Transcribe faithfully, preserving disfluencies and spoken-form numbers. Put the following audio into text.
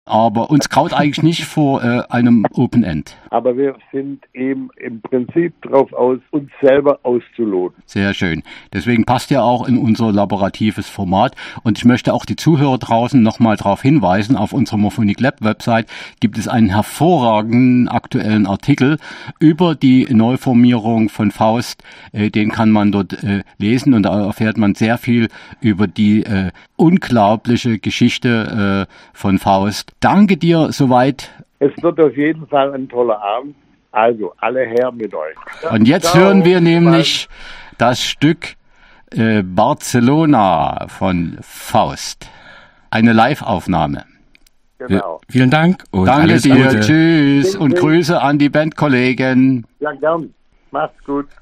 Aber uns graut eigentlich nicht vor äh, einem Open End. Aber wir sind eben im Prinzip drauf aus, uns selber auszuloten. Sehr schön. Deswegen passt ja auch in unser laboratives Format. Und ich möchte auch die Zuhörer draußen nochmal darauf hinweisen, auf unserer Morphonic Lab Website gibt es einen hervorragenden aktuellen Artikel über die Neuformierung von Faust. Äh, den kann man dort äh, lesen und da erfährt man sehr viel über die äh, unglaubliche Geschichte äh, von Faust. Danke dir soweit. Es wird auf jeden Fall ein toller Abend. Also, alle her mit euch. Und jetzt Ciao. Hören wir nämlich das Stück äh, Barcelona von Faust. Eine Live-Aufnahme. Genau. Äh, vielen Dank. Und Danke alles dir. Gute. Tschüss. Und Grüße an die Bandkollegen. Ja, gern. Macht's gut.